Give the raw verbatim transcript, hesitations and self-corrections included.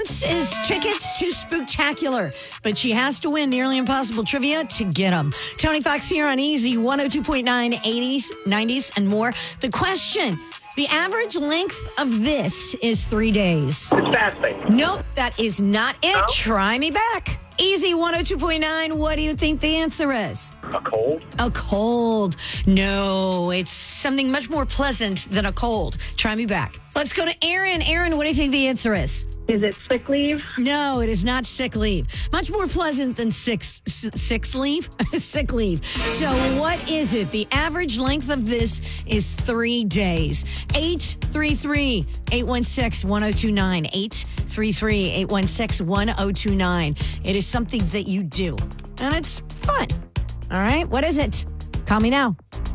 This is tickets to Spooktacular, but she has to win Nearly Impossible Trivia to get them. Tony Fox here on Easy one oh two point nine, eighties, nineties, and more. The question, the average length of this is three days. It's fasting. Nope, that is not it. No? Try me back. Easy one oh two point nine, what do you think the answer is? A cold? A cold. No, it's something much more pleasant than a cold. Try me back. Let's go to Aaron. Aaron, what do you think the answer is? Is it sick leave? No, it is not sick leave. Much more pleasant than six, s- six leave? sick leave. So what is it? The average length of this is three days. eight three three, eight one six, one oh two nine. eight three three, eight one six, one oh two nine. It is something that you do, and it's fun. All right, what is it? Call me now.